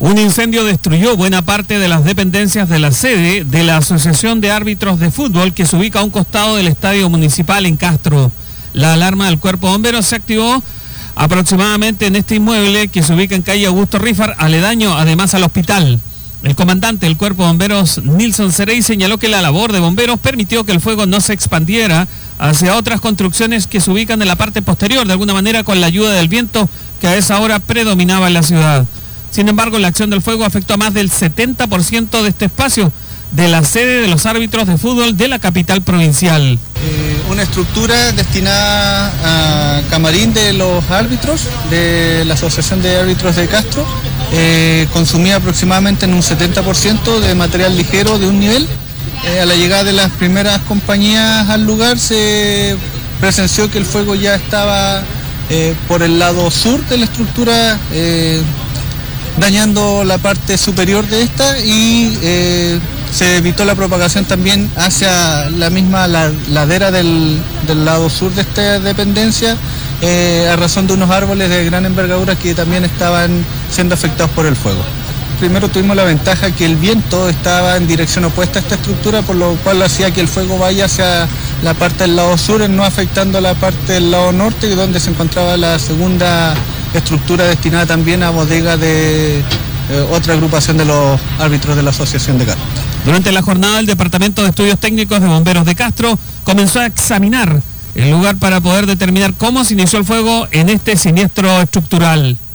Un incendio destruyó buena parte de las dependencias de la sede de la Asociación de Árbitros de Fútbol que se ubica a un costado del Estadio Municipal en Castro. La alarma del Cuerpo de Bomberos se activó aproximadamente en este inmueble que se ubica en calle Augusto Rifar, aledaño además al hospital. El comandante del Cuerpo de Bomberos, Nilson Cerey, señaló que la labor de bomberos permitió que el fuego no se expandiera hacia otras construcciones que se ubican en la parte posterior, de alguna manera con la ayuda del viento que a esa hora predominaba en la ciudad. Sin embargo, la acción del fuego afectó a más del 70% de este espacio, de la sede de los árbitros de fútbol de la capital provincial. Una estructura destinada a camarín de los árbitros de la Asociación de Árbitros de Castro, consumía aproximadamente en un 70% de material ligero de un nivel. A la llegada de las primeras compañías al lugar se presenció que el fuego ya estaba por el lado sur de la estructura, dañando la parte superior de esta y se evitó la propagación también hacia la misma ladera del lado sur de esta dependencia, a razón de unos árboles de gran envergadura que también estaban siendo afectados por el fuego. Primero tuvimos la ventaja que el viento estaba en dirección opuesta a esta estructura, por lo cual hacía que el fuego vaya hacia la parte del lado sur, no afectando la parte del lado norte, donde se encontraba la segunda estructura destinada también a bodega de otra agrupación de los árbitros de la Asociación de Castro. Durante la jornada, el Departamento de Estudios Técnicos de Bomberos de Castro comenzó a examinar el lugar para poder determinar cómo se inició el fuego en este siniestro estructural.